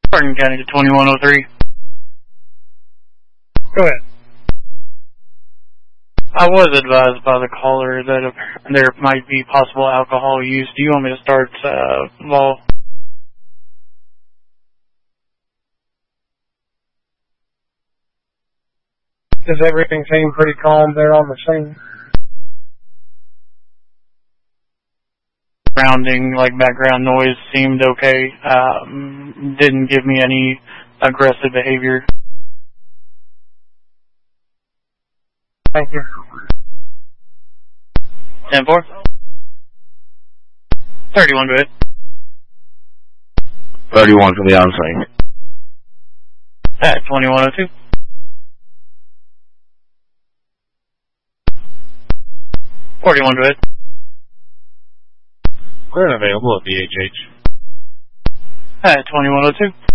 Hardin County to 2103. Go ahead. I was advised by the caller that there might be possible alcohol use. Do you want me to start law? Does everything seem pretty calm there on the scene? Surrounding, like background noise, seemed okay. Didn't give me any aggressive behavior. Thank you. 10-4. 31, go ahead. 31 from the on-scene. At 2102. 41, go ahead. Clear and available at BHH. At 2102.